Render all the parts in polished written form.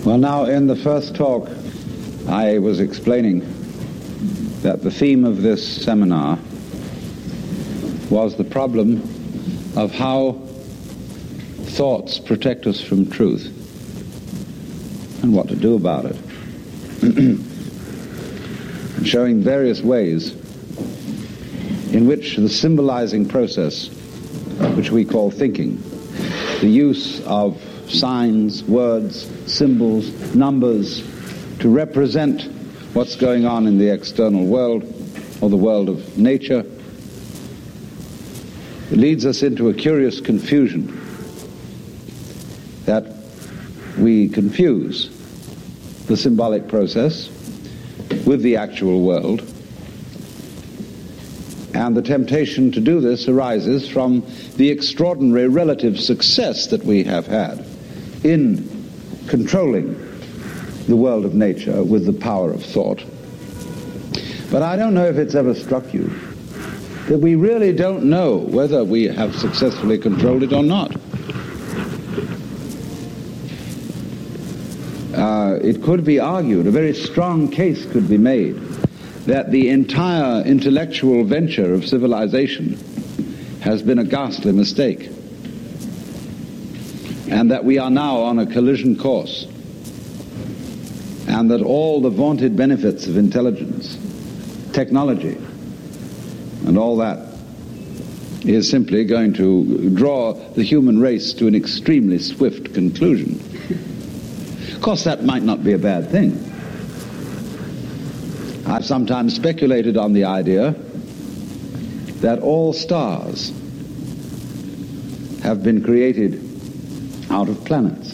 Well, now, in the first talk, I was explaining that the theme of this seminar was the problem of how thoughts protect us from truth and what to do about it. And showing various ways in which the symbolizing process, which we call thinking, the use of signs, words, symbols, numbers to represent what's going on in the external world or the world of nature, it leads us into a curious confusion that we confuse the symbolic process with the actual world. And the temptation to do this arises from the extraordinary relative success that we have had in controlling the world of nature with the power of thought. But I don't know if it's ever struck you that we really don't know whether we have successfully controlled it or not. It could be argued, a very strong case could be made, that the entire intellectual venture of civilization has been a ghastly mistake, and that we are now on a collision course, and that all the vaunted benefits of intelligence, technology, and all that is simply going to draw the human race to an extremely swift conclusion. Of course, that might not be a bad thing. I've sometimes speculated on the idea that all stars have been created out of planets,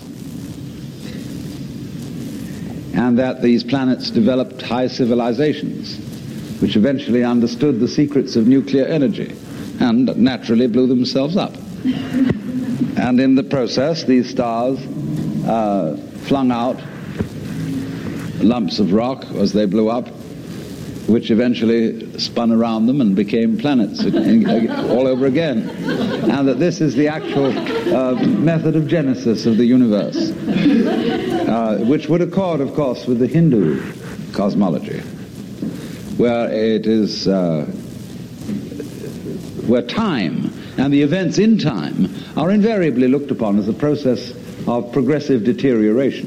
and that these planets developed high civilizations which eventually understood the secrets of nuclear energy and naturally blew themselves up. And in the process, these stars flung out lumps of rock as they blew up, which eventually spun around them and became planets all over again. And that this is the actual method of genesis of the universe, which would accord, of course, with the Hindu cosmology, where it is where time and the events in time are invariably looked upon as a process of progressive deterioration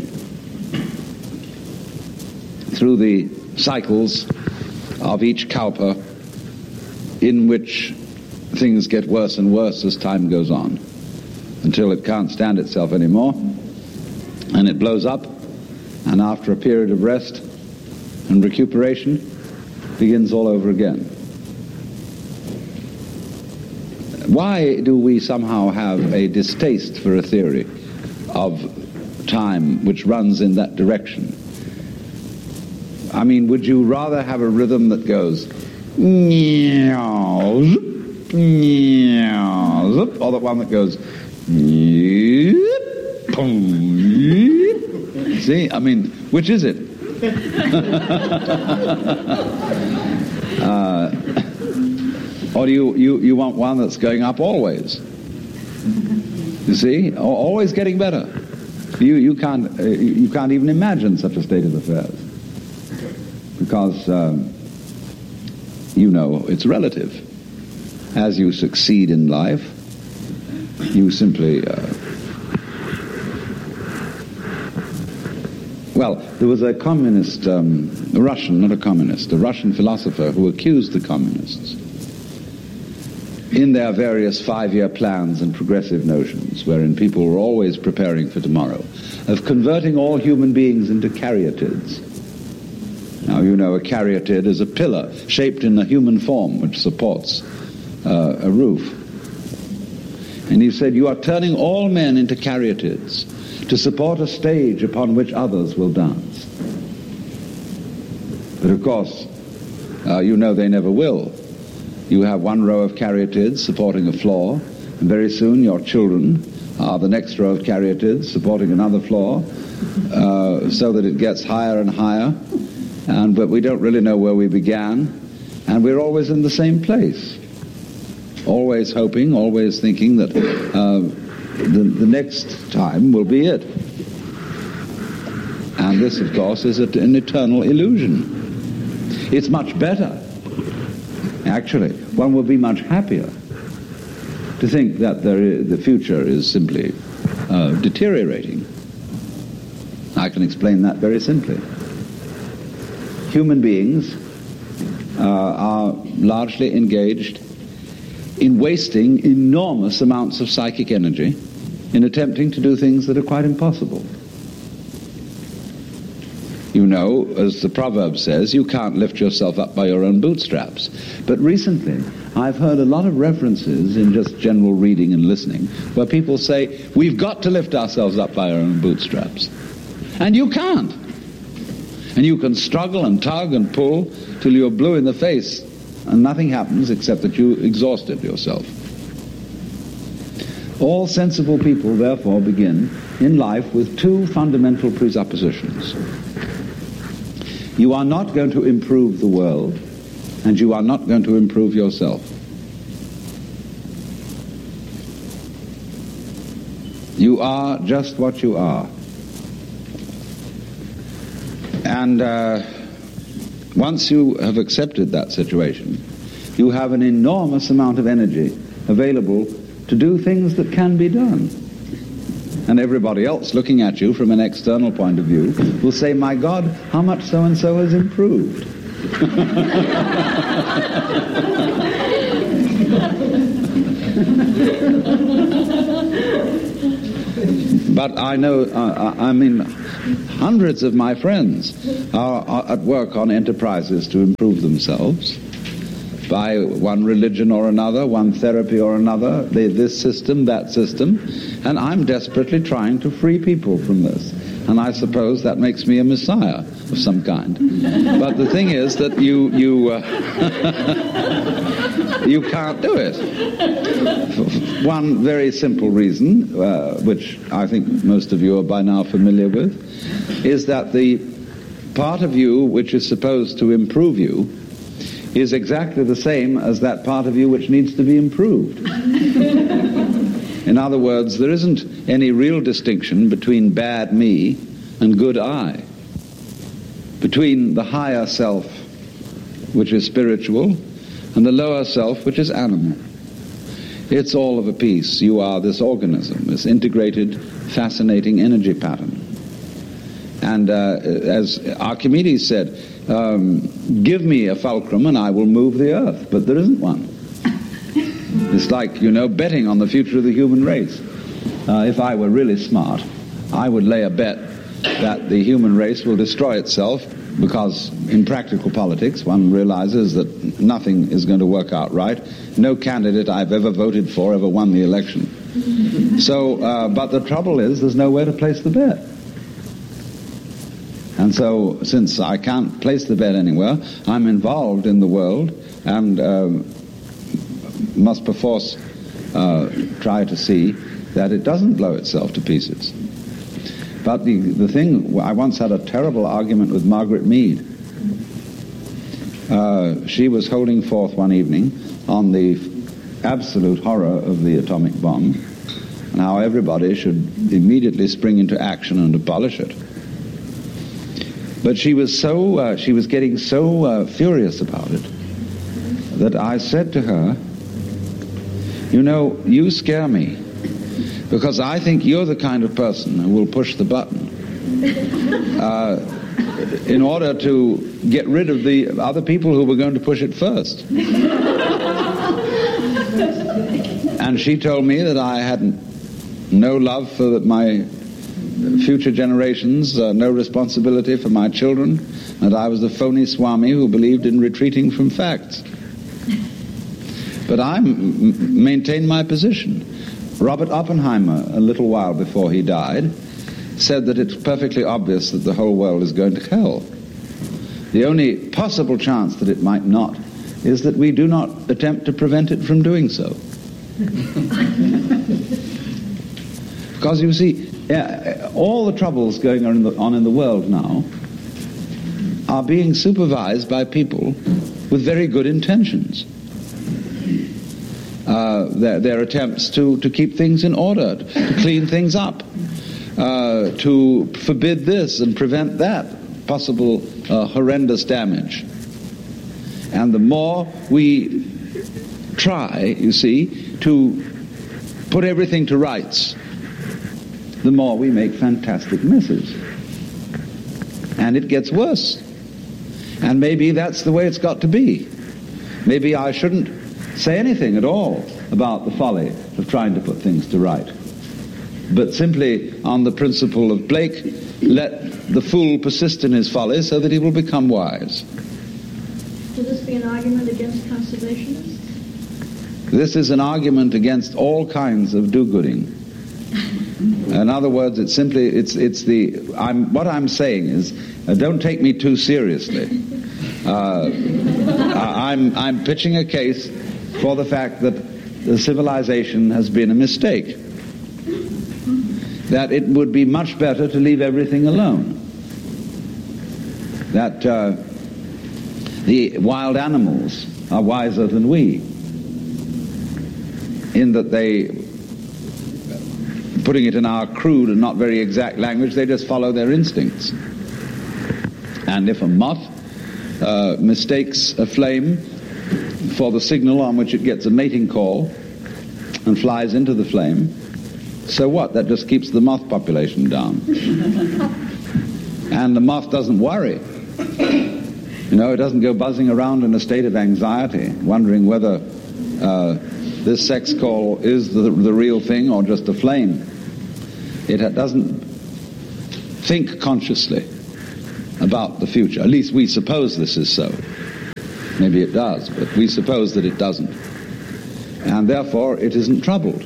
through the cycles of each kalpa, in which things get worse and worse as time goes on, until it can't stand itself anymore, and it blows up, and after a period of rest and recuperation, begins all over again. Why do we somehow have a distaste for a theory of time which runs in that direction? I mean, would you rather have a rhythm that goes meow, zip, meow, zip, or the one that goes yip, boom, yip? See, I mean, which is it? Or do you want one that's going up always? You see, always getting better. You can't even imagine such a state of affairs, because it's relative. As you succeed in life, you simply well, there was a communist, a Russian philosopher who accused the communists in their various 5-year plans and progressive notions, wherein people were always preparing for tomorrow, of converting all human beings into caryatids. Now, you know, a caryatid is a pillar shaped in a human form which supports a roof. And he said, you are turning all men into caryatids to support a stage upon which others will dance. But of course, they never will. You have one row of caryatids supporting a floor, and very soon your children are the next row of caryatids supporting another floor, so that it gets higher and higher, but we don't really know where we began, and we're always in the same place, always hoping, always thinking that the next time will be it. And this, of course, is an eternal illusion. It's much better. Actually, one would be much happier to think that the future is simply deteriorating. I can explain that very simply. Human beings are largely engaged in wasting enormous amounts of psychic energy in attempting to do things that are quite impossible. You know, as the proverb says, you can't lift yourself up by your own bootstraps. But recently, I've heard a lot of references in just general reading and listening where people say, we've got to lift ourselves up by our own bootstraps. And you can't. And you can struggle and tug and pull till you're blue in the face, and nothing happens except that you exhausted yourself. All sensible people, therefore, begin in life with two fundamental presuppositions. You are not going to improve the world, and you are not going to improve yourself. You are just what you are. And once you have accepted that situation, you have an enormous amount of energy available to do things that can be done. And everybody else looking at you from an external point of view will say, my God, how much so-and-so has improved. But I know, hundreds of my friends are at work on enterprises to improve themselves by one religion or another, one therapy or another, this system, that system, and I'm desperately trying to free people from this. And I suppose that makes me a messiah of some kind. But the thing is that you can't do it. For one very simple reason, which I think most of you are by now familiar with, is that the part of you which is supposed to improve you is exactly the same as that part of you which needs to be improved. In other words, there isn't any real distinction between bad me and good I, between the higher self, which is spiritual, and the lower self, which is animal. It's all of a piece. You are this organism, this integrated, fascinating energy pattern. And as Archimedes said, give me a fulcrum and I will move the earth, but there isn't one. It's like, betting on the future of the human race. If I were really smart, I would lay a bet that the human race will destroy itself, because in practical politics one realizes that nothing is going to work out right. No candidate I've ever voted for ever won the election. So, but the trouble is there's nowhere to place the bet. And so, since I can't place the bet anywhere, I'm involved in the world and must perforce try to see that it doesn't blow itself to pieces. But the thing, I once had a terrible argument with Margaret Mead. She was holding forth one evening on the absolute horror of the atomic bomb and how everybody should immediately spring into action and abolish it. But she was getting so furious about it that I said to her, you scare me, because I think you're the kind of person who will push the button in order to get rid of the other people who were going to push it first. And she told me that I had no love for my future generations, no responsibility for my children, and I was a phony Swami who believed in retreating from facts. But I maintained my position. Robert Oppenheimer, a little while before he died, said that it's perfectly obvious that the whole world is going to hell. The only possible chance that it might not is that we do not attempt to prevent it from doing so. Because you see, all the troubles going on in the world now are being supervised by people with very good intentions. Their attempts to keep things in order, to clean things up. to forbid this and prevent that possible horrendous damage. And the more we try, you see, to put everything to rights, the more we make fantastic messes. And it gets worse. And maybe that's the way it's got to be. Maybe I shouldn't say anything at all about the folly of trying to put things to right, but simply on the principle of Blake, let the fool persist in his folly so that he will become wise. Will this be an argument against conservationists? This is an argument against all kinds of do-gooding. In other words, it's simply, what I'm saying is, don't take me too seriously. I'm pitching a case for the fact that the civilization has been a mistake. That it would be much better to leave everything alone. That the wild animals are wiser than we, in that they, putting it in our crude and not very exact language, they just follow their instincts. And if a moth mistakes a flame for the signal on which it gets a mating call and flies into the flame, so what? That just keeps the moth population down. And the moth doesn't worry. You know, it doesn't go buzzing around in a state of anxiety, wondering whether this sex call is the real thing or just a flame. It doesn't think consciously about the future. At least we suppose this is so. Maybe it does, but we suppose that it doesn't. And therefore it isn't troubled.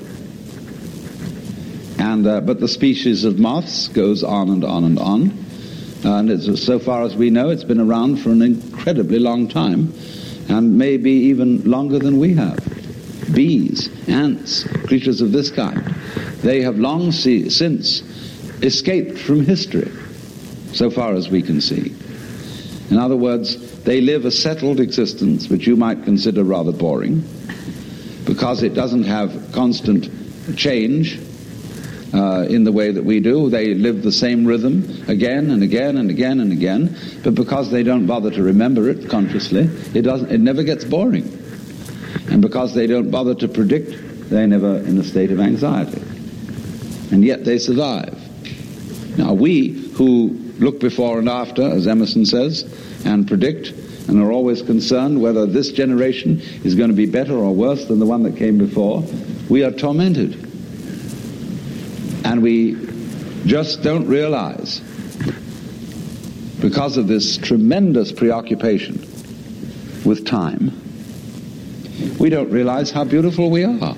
And but the species of moths goes on and on and on. And it's, so far as we know, it's been around for an incredibly long time, and maybe even longer than we have. Bees, ants, creatures of this kind, they have long since escaped from history, so far as we can see. In other words, they live a settled existence which you might consider rather boring, because it doesn't have constant change in the way that we do. They live the same rhythm again and again and again and again, but because they don't bother to remember it consciously, it never gets boring. And because they don't bother to predict, they're never in a state of anxiety. And yet they survive. Now we, who look before and after, as Emerson says, and predict, and are always concerned whether this generation is going to be better or worse than the one that came before, we are tormented. And we just don't realize, because of this tremendous preoccupation with time, we don't realize how beautiful we are,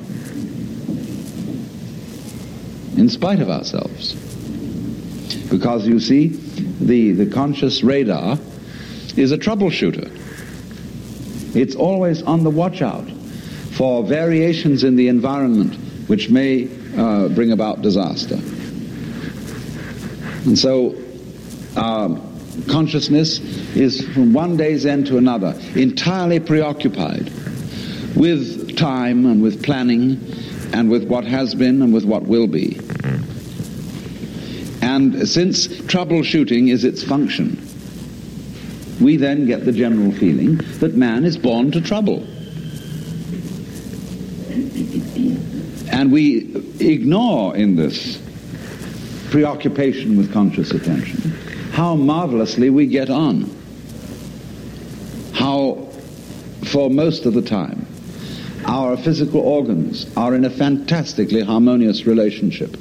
in spite of ourselves. Because you see, the conscious radar is a troubleshooter. It's always on the watch out for variations in the environment which may bring about disaster. And so consciousness is from one day's end to another entirely preoccupied with time and with planning and with what has been and with what will be. And since troubleshooting is its function, we then get the general feeling that man is born to trouble. And we ignore in this preoccupation with conscious attention how marvelously we get on. How, for most of the time, our physical organs are in a fantastically harmonious relationship.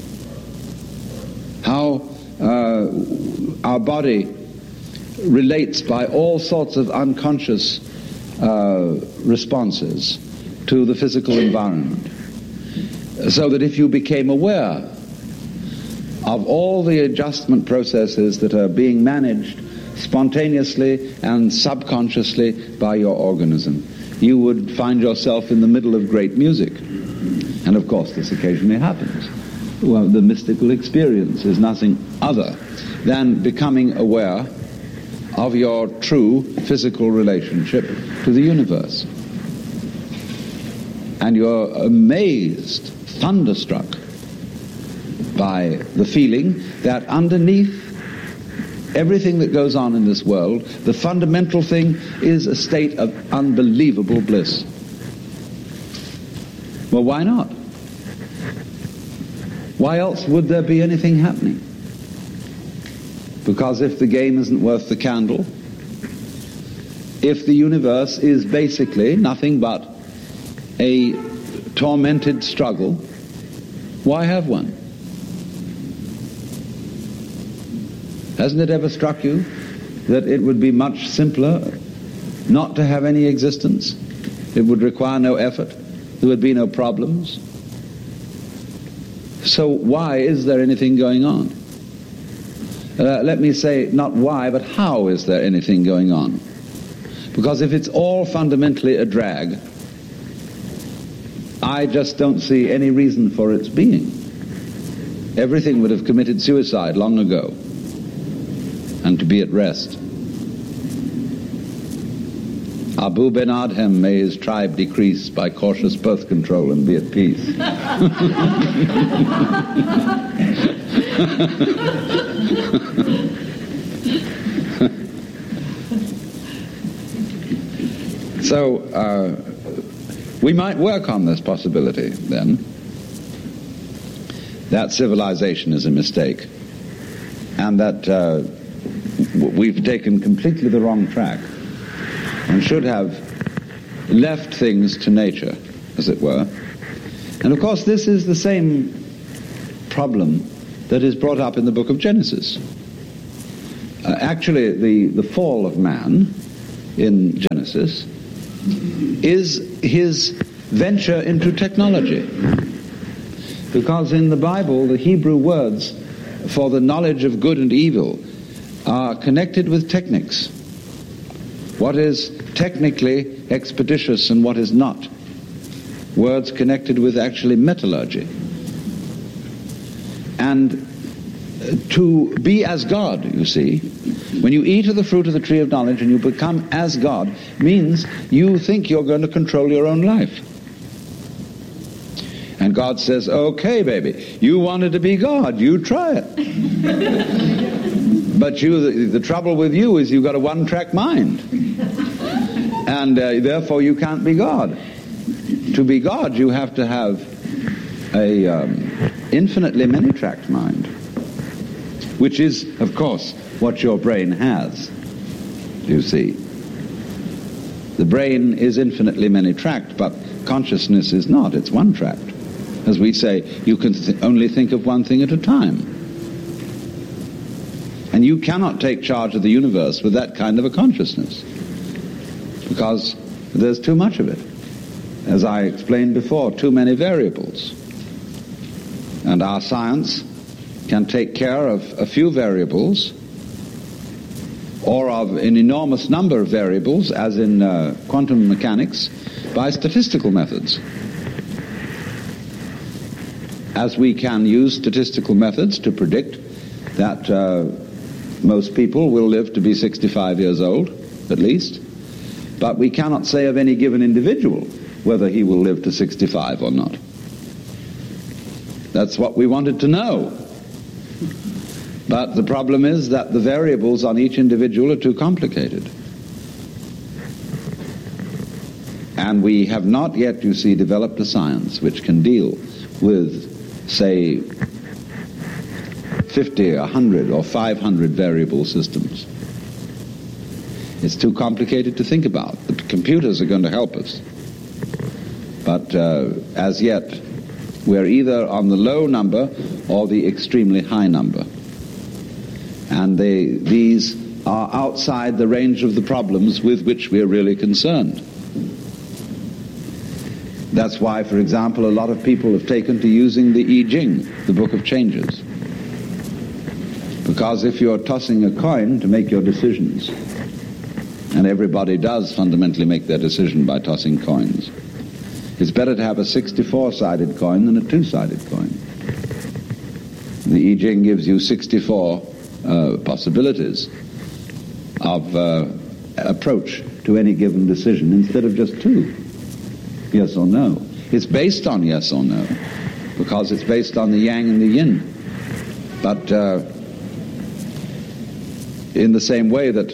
How our body relates by all sorts of unconscious responses to the physical environment. So that if you became aware of all the adjustment processes that are being managed spontaneously and subconsciously by your organism, you would find yourself in the middle of great music. And of course this occasionally happens. Well, the mystical experience is nothing other than becoming aware of your true physical relationship to the universe. And you're amazed, thunderstruck by the feeling that underneath everything that goes on in this world, the fundamental thing is a state of unbelievable bliss. Well, why not? Why else would there be anything happening? Because if the game isn't worth the candle, if the universe is basically nothing but a tormented struggle, why have one? Hasn't it ever struck you that it would be much simpler not to have any existence? It would require no effort. There would be no problems. So why is there anything going on? Let me say not why, but how is there anything going on? Because if it's all fundamentally a drag, I just don't see any reason for its being. Everything would have committed suicide long ago, and to be at rest. Abu Ben Adhem, may his tribe decrease by cautious birth control and be at peace. So we might work on this possibility then, that civilization is a mistake, and that we've taken completely the wrong track and should have left things to nature, as it were. And of course this is the same problem that is brought up in the book of Genesis. Actually, the fall of man in Genesis is his venture into technology. Because in the Bible, the Hebrew words for the knowledge of good and evil are connected with techniques. What is technically expeditious and what is not. Words connected with actually metallurgy. And to be as God, you see, when you eat of the fruit of the tree of knowledge and you become as God, means you think you're going to control your own life. And God says, okay, baby, you wanted to be God, you try it. But the trouble with you is you've got a one-track mind. And therefore you can't be God. To be God, you have to have a infinitely many-tracked mind, which is, of course, what your brain has, you see. The brain is infinitely many-tracked, but consciousness is not. It's one-tracked. As we say, you can only think of one thing at a time. And you cannot take charge of the universe with that kind of a consciousness, because there's too much of it. As I explained before, too many variables. And our science can take care of a few variables, or of an enormous number of variables, as in quantum mechanics, by statistical methods. As we can use statistical methods to predict that most people will live to be 65 years old, at least, but we cannot say of any given individual whether he will live to 65 or not. That's what we wanted to know. But the problem is that the variables on each individual are too complicated. And we have not yet, you see, developed a science which can deal with, say, 50, 100, or 500 variable systems. It's too complicated to think about. The computers are going to help us. But as yet, we're either on the low number or the extremely high number. And these are outside the range of the problems with which we're really concerned. That's why, for example, a lot of people have taken to using the I Ching, the Book of Changes. Because if you're tossing a coin to make your decisions, and everybody does fundamentally make their decision by tossing coins, it's better to have a 64-sided coin than a 2-sided coin. The I Ching gives you 64 possibilities of approach to any given decision instead of just 2. Yes or no. It's based on yes or no, because it's based on the yang and the yin. But in the same way that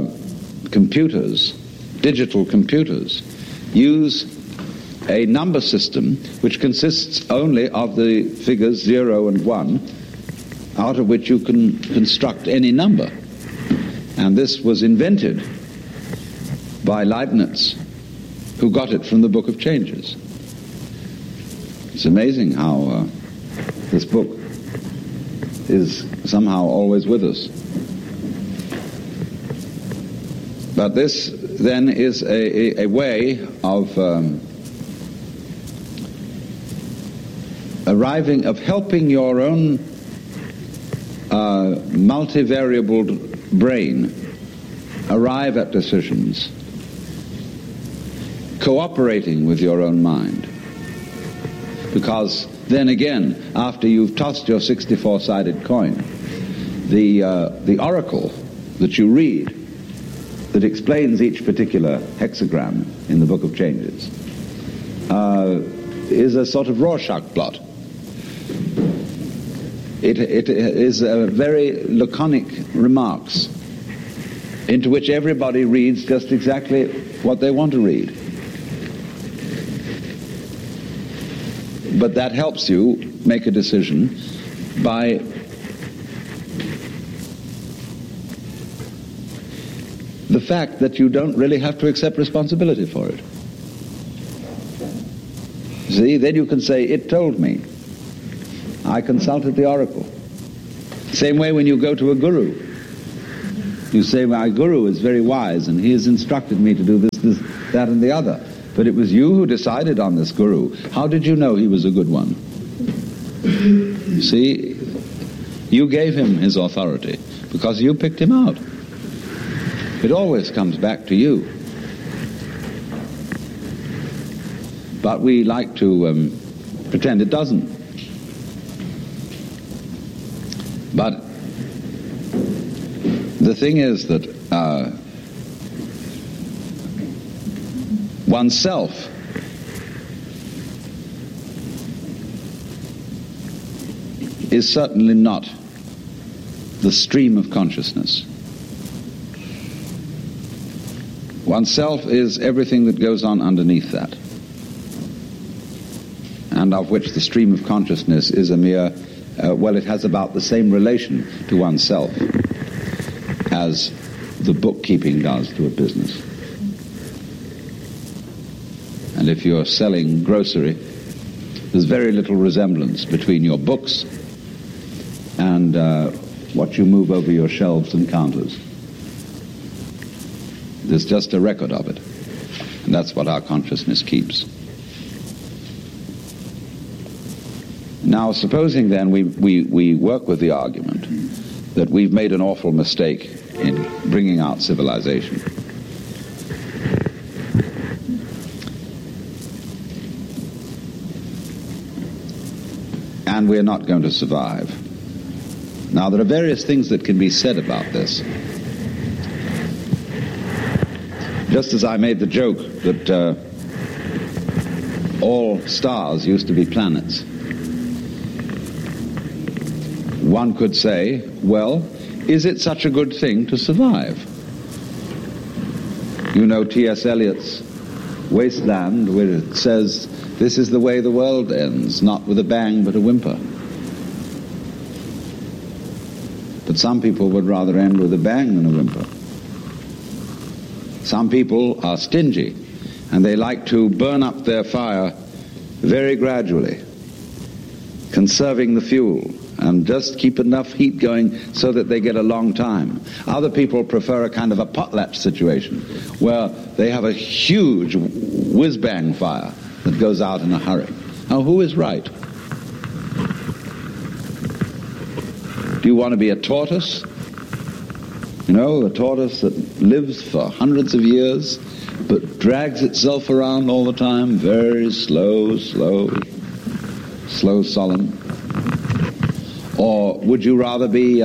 digital computers, use a number system which consists only of the figures 0 and 1, out of which you can construct any number. And this was invented by Leibniz, who got it from the Book of Changes. It's amazing how this book is somehow always with us. But this then is a way of helping your own multivariable brain arrive at decisions, cooperating with your own mind. Because then again, after you've tossed your 64-sided coin, the oracle that you read that explains each particular hexagram in the Book of Changes is a sort of Rorschach blot. It is very laconic remarks into which everybody reads just exactly what they want to read. But that helps you make a decision by the fact that you don't really have to accept responsibility for it. See, then you can say, it told me. I consulted the oracle. Same way when you go to a guru. You say, my guru is very wise and he has instructed me to do this, that, and the other. But it was you who decided on this guru. How did you know he was a good one? See, you gave him his authority because you picked him out. It always comes back to you. But we like to pretend it doesn't. But the thing is that oneself is certainly not the stream of consciousness. Oneself is everything that goes on underneath that, and of which the stream of consciousness is a mere, it has about the same relation to oneself as the bookkeeping does to a business. And if you're selling grocery, there's very little resemblance between your books and what you move over your shelves and counters. There's just a record of it. And that's what our consciousness keeps. Now, supposing then we work with the argument that we've made an awful mistake in bringing out civilization. And we're not going to survive. Now, there are various things that can be said about this. Just as I made the joke that all stars used to be planets, one could say, well, is it such a good thing to survive? You know T.S. Eliot's Wasteland, where it says, this is the way the world ends, not with a bang but a whimper. But some people would rather end with a bang than a whimper. Some people are stingy, and they like to burn up their fire very gradually, conserving the fuel, and just keep enough heat going so that they get a long time. Other people prefer a kind of a potlatch situation, where they have a huge whiz-bang fire that goes out in a hurry. Now, who is right? Do you want to be a tortoise? You know, a tortoise that lives for hundreds of years, but drags itself around all the time, very slow, solemn. Or would you rather be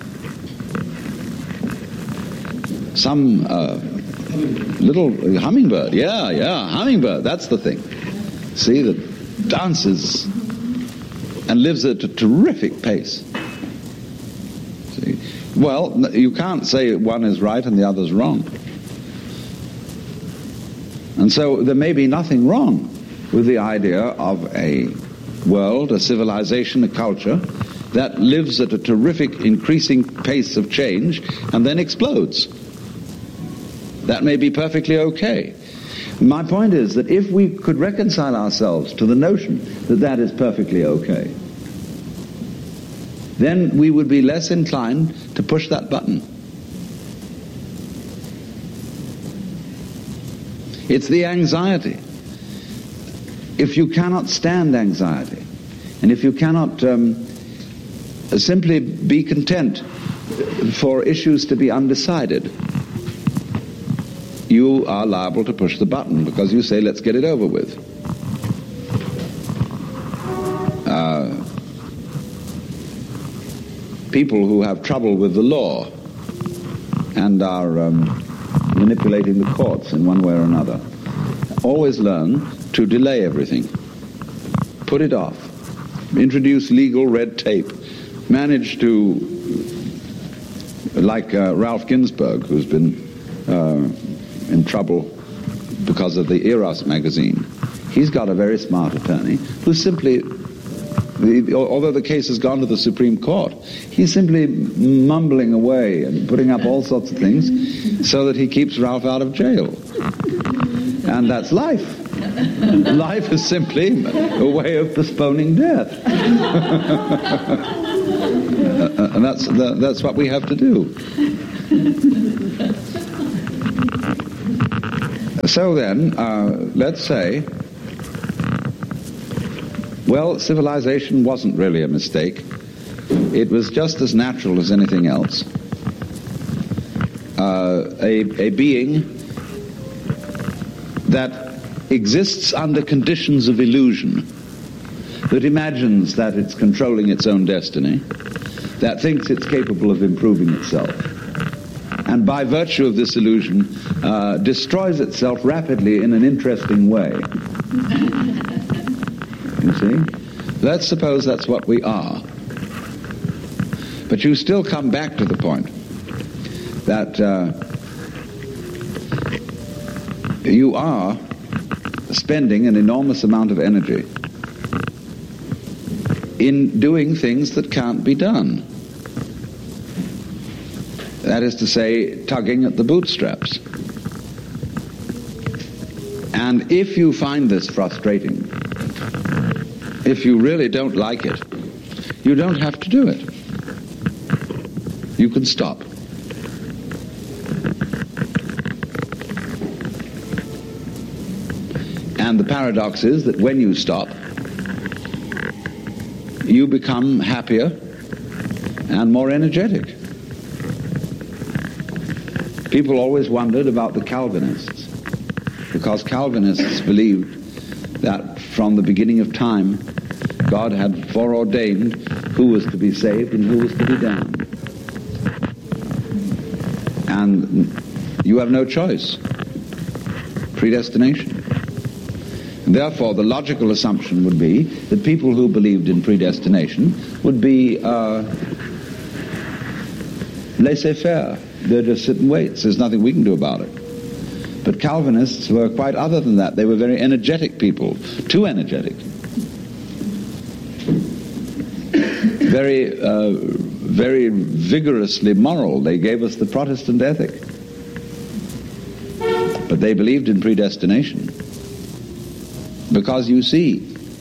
some little hummingbird? Yeah, hummingbird, that's the thing. See, that dances and lives at a terrific pace. See? Well, you can't say one is right and the other's wrong. And so there may be nothing wrong with the idea of a world, a civilization, a culture that lives at a terrific increasing pace of change and then explodes. That may be perfectly okay. My point is that if we could reconcile ourselves to the notion that that is perfectly okay, then we would be less inclined to push that button. It's the anxiety. If you cannot stand anxiety, and if you cannot simply be content for issues to be undecided, you are liable to push the button because you say, let's get it over with. People who have trouble with the law and are manipulating the courts in one way or another always learn to delay everything, put it off, introduce legal red tape, manage to, like Ralph Ginsburg, who's been in trouble because of the Eros magazine. He's got a very smart attorney who simply, although the case has gone to the Supreme Court, he's simply mumbling away and putting up all sorts of things so that he keeps Ralph out of jail. And that's life. Life is simply a way of postponing death. And that's what we have to do. So then, let's say, well, civilization wasn't really a mistake. It was just as natural as anything else. A being that exists under conditions of illusion, that imagines that it's controlling its own destiny, that thinks it's capable of improving itself, and by virtue of this illusion destroys itself rapidly in an interesting way. You see? Let's suppose that's what we are. But you still come back to the point that you are spending an enormous amount of energy in doing things that can't be done. That is to say, tugging at the bootstraps. And if you find this frustrating, if you really don't like it, you don't have to do it. You can stop. And the paradox is that when you stop, you become happier and more energetic. People always wondered about the Calvinists, because Calvinists believed that from the beginning of time, God had foreordained who was to be saved and who was to be damned. And you have no choice. Predestination. And therefore, the logical assumption would be that people who believed in predestination would be laissez-faire. They're just sit and wait. There's nothing we can do about it. But Calvinists were quite other than that. They were very energetic people, too energetic. Very vigorously moral. They gave us the Protestant ethic. But they believed in predestination. Because, you see,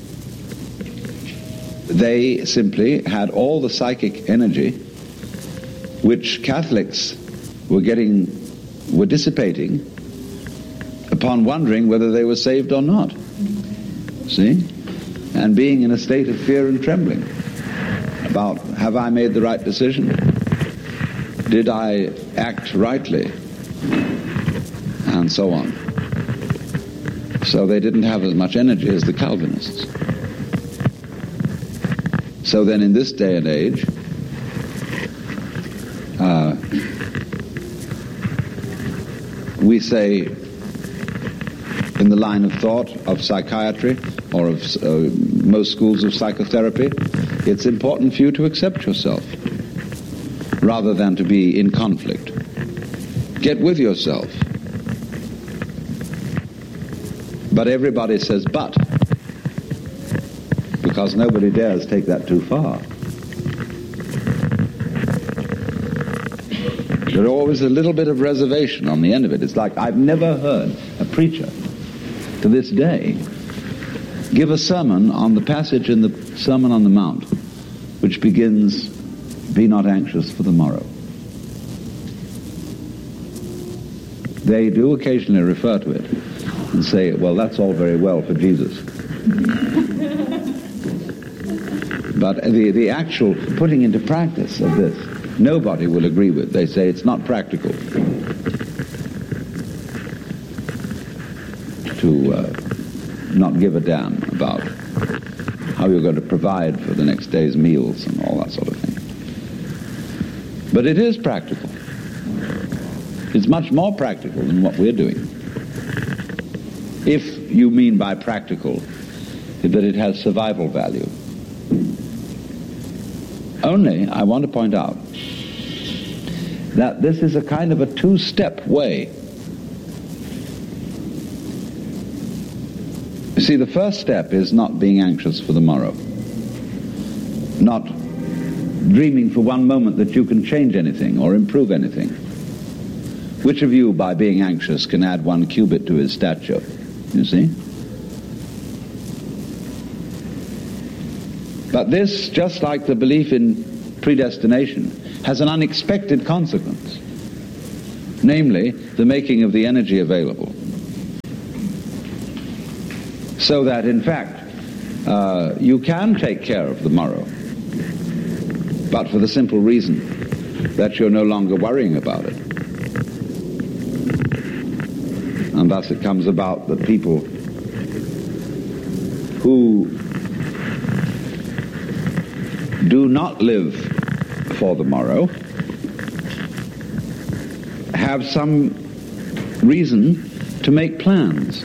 they simply had all the psychic energy which Catholics were dissipating upon wondering whether they were saved or not. See? And being in a state of fear and trembling about, have I made the right decision? Did I act rightly? And so on. So they didn't have as much energy as the Calvinists. So then in this day and age, we say, in the line of thought of psychiatry or of most schools of psychotherapy, it's important for you to accept yourself. rather than to be in conflict. Get with yourself. But everybody says but, because nobody dares take that too far. There's always a little bit of reservation on the end of it. It's like, I've never heard a preacher to this day give a sermon on the passage in the Sermon on the Mount which begins, "Be not anxious for the morrow." They do occasionally refer to it and say, well, that's all very well for Jesus. But the actual putting into practice of this, nobody will agree with. They say it's not practical to not give a damn about how you're going to provide for the next day's meals and all that sort of thing. But it is practical. It's much more practical than what we're doing. If you mean by practical that it has survival value. Only, I want to point out that this is a kind of a two-step way. You see, the first step is not being anxious for the morrow. Not dreaming for one moment that you can change anything or improve anything. Which of you, by being anxious, can add 1 cubit to his stature? You see? But this, just like the belief in predestination, has an unexpected consequence. Namely, the making of the energy available. So that, in fact, you can take care of the morrow, but for the simple reason that you're no longer worrying about it. And thus it comes about that people who do not live for the morrow have some reason to make plans.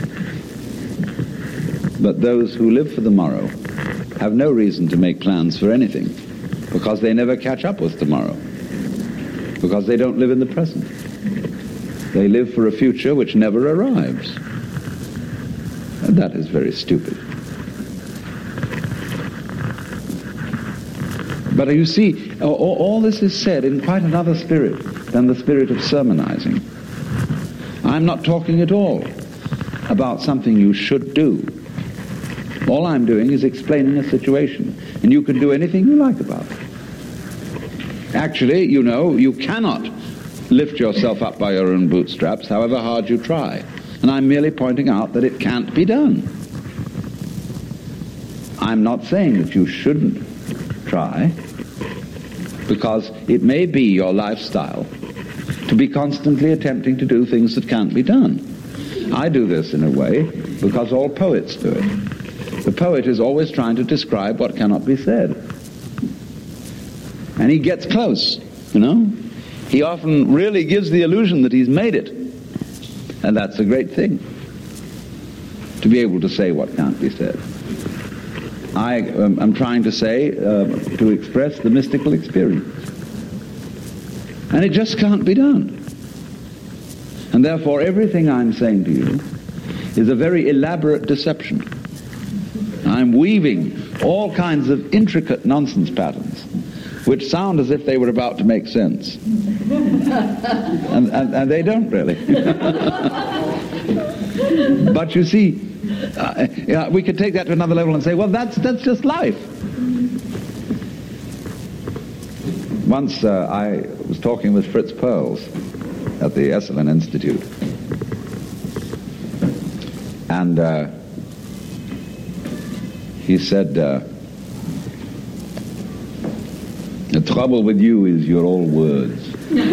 But those who live for the morrow have no reason to make plans for anything, because they never catch up with tomorrow, because they don't live in the present. They live for a future which never arrives. And that is very stupid. But you see, all this is said in quite another spirit than the spirit of sermonizing. I'm not talking at all about something you should do. All I'm doing is explaining a situation, and you can do anything you like about it. Actually, you know, you cannot lift yourself up by your own bootstraps, however hard you try. And I'm merely pointing out that it can't be done. I'm not saying that you shouldn't try, because it may be your lifestyle to be constantly attempting to do things that can't be done. I do this in a way because all poets do it. The poet is always trying to describe what cannot be said. And he gets close, you know. He often really gives the illusion that he's made it. And that's a great thing, to be able to say what can't be said. I am trying to say, to express the mystical experience. And it just can't be done. And therefore everything I'm saying to you is a very elaborate deception. I'm weaving all kinds of intricate nonsense patterns which sound as if they were about to make sense. And they don't really. But you see, we could take that to another level and say, well, that's just life. Once I was talking with Fritz Perls at the Esalen Institute, and he said, the trouble with you is you're all words.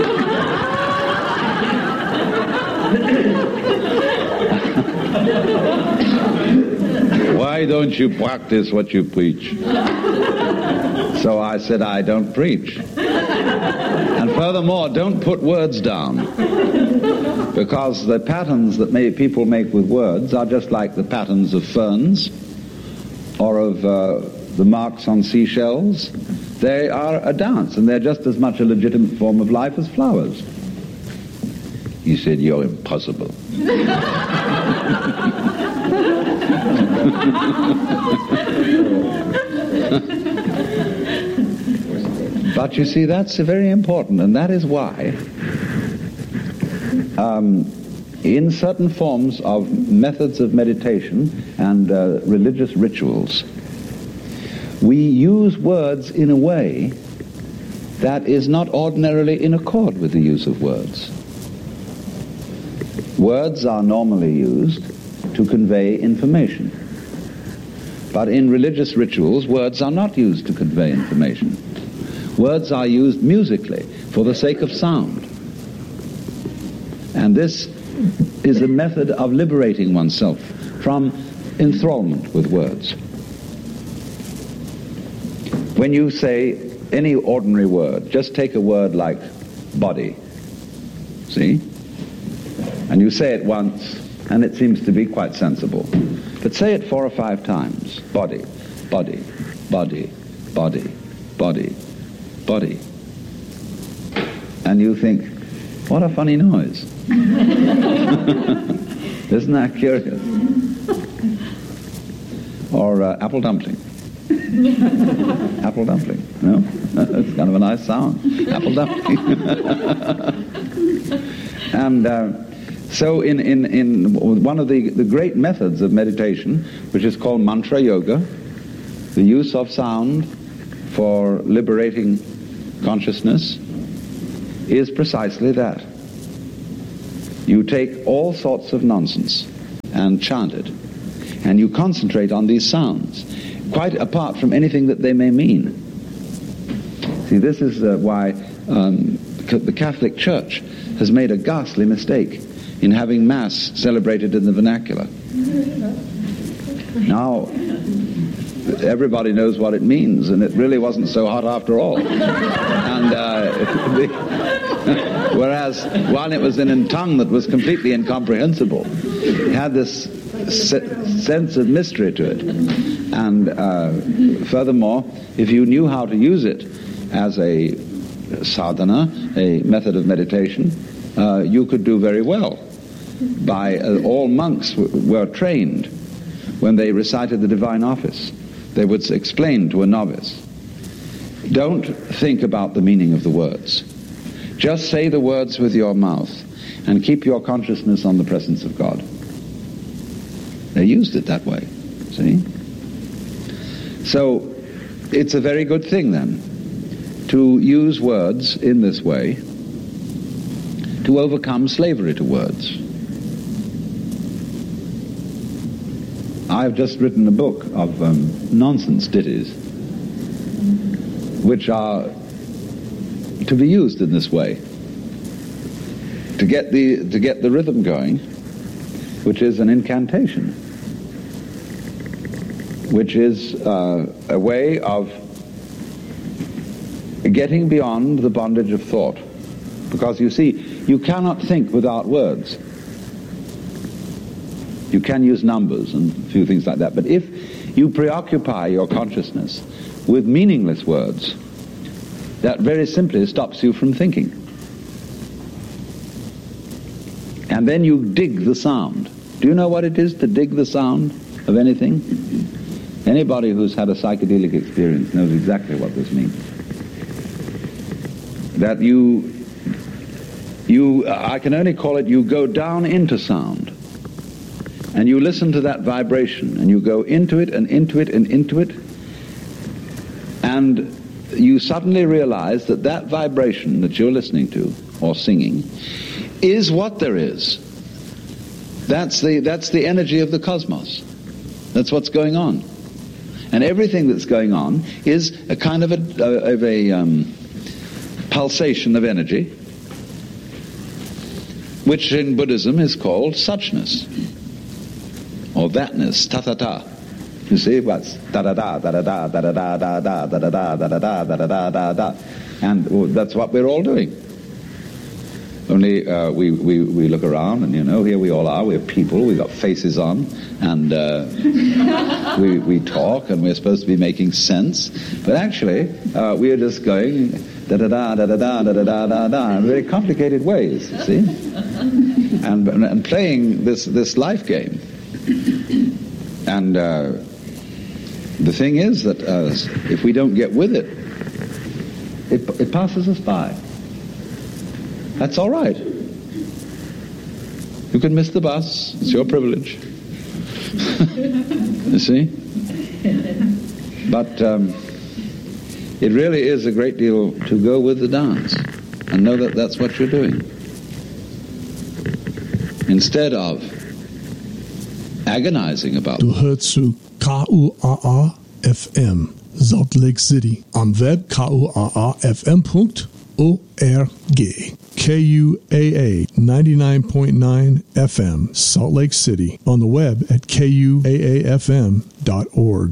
Why don't you practice what you preach? So I said, I don't preach. And furthermore, don't put words down. Because the patterns that people make with words are just like the patterns of ferns, or of the marks on seashells, They are a dance, and they're just as much a legitimate form of life as flowers. He said, "You're impossible." But you see, that's very important, and that is why in certain forms of methods of meditation and religious rituals, we use words in a way that is not ordinarily in accord with the use of words. Words are normally used to convey information. But in religious rituals, words are not used to convey information. Words are used musically for the sake of sound. And this is a method of liberating oneself from enthrallment with words. When you say any ordinary word, just take a word like body, see? And you say it once, and it seems to be quite sensible. But say it 4 or 5 times. Body, body, body, body, body, body. And you think, what a funny noise. Isn't that curious? Or apple dumpling. Apple dumpling, no? It's kind of a nice sound. Apple dumpling. And so in one of the great methods of meditation, which is called mantra yoga, the use of sound for liberating consciousness is precisely that. You take all sorts of nonsense and chant it, and you concentrate on these sounds, quite apart from anything that they may mean. See, this is why the Catholic Church has made a ghastly mistake in having Mass celebrated in the vernacular. Now, everybody knows what it means, and it really wasn't so hot after all. And whereas while it was in a tongue that was completely incomprehensible, it had this sense of mystery to it. And furthermore, if you knew how to use it as a sadhana, a method of meditation, you could do very well. All monks were trained when they recited the divine office. They would explain to a novice, don't think about the meaning of the words. Just say the words with your mouth and keep your consciousness on the presence of God. They used it that way, see? So it's a very good thing then to use words in this way to overcome slavery to words. I've just written a book of nonsense ditties, which are to be used in this way, to get the rhythm going, which is an incantation, which is a way of getting beyond the bondage of thought. Because you see, you cannot think without words. You can use numbers and a few things like that, but if you preoccupy your consciousness with meaningless words, that very simply stops you from thinking. And then you dig the sound. Do you know what it is to dig the sound of anything? Anybody who's had a psychedelic experience knows exactly what this means. That I can only call it, you go down into sound. And you listen to that vibration, and you go into it and into it and into it, and you suddenly realize that that vibration that you're listening to, or singing, is what there is. That's the energy of the cosmos. That's what's going on. And everything that's going on is a kind of a pulsation of energy, which in Buddhism is called suchness. Or thatness, ta-ta-ta. You see, what's da-da-da, da-da-da, da-da-da, da-da-da, da-da-da, da-da-da, da-da-da, da-da-da. And that's what we're all doing. Only we look around, and here we all are. We're people. We've got faces on, and we talk, and we're supposed to be making sense. But actually, we are just going da da da da da da da da da da in very complicated ways. You see, and playing this life game. And the thing is that if we don't get with it, it passes us by. That's all right. You can miss the bus. It's your privilege. You see? But it really is a great deal to go with the dance and know that that's what you're doing. Instead of agonizing about. Du hørte zu KUAA FM, Salt Lake City. Am Web KUAAFM.org. KUAA 99.9 FM, Salt Lake City. On the web at KUAAFM.org.